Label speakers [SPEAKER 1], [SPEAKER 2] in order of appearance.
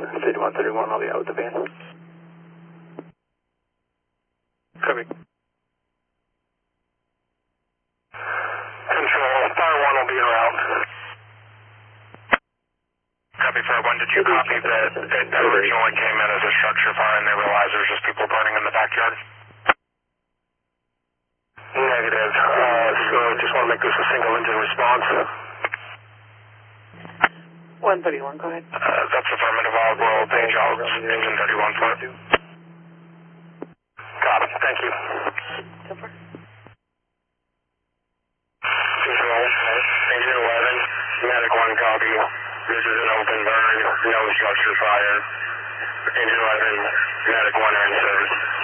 [SPEAKER 1] 5131, I'll be out with the van. Copy. Control, Fire 1 will be around. Copy, Fire 1, did you copy that it originally came in as a structure fire and they realized there was just people burning in the backyard? Negative. So just want to make this a single engine response.
[SPEAKER 2] 131, go ahead.
[SPEAKER 1] That's affirmative. I'll roll page out, engine 31 for it. Got it. Thank you.
[SPEAKER 2] Super.
[SPEAKER 1] Control, engine 11, medic 1 copy. This is an open burn, no structure fire. Engine 11, medic 1 are in service.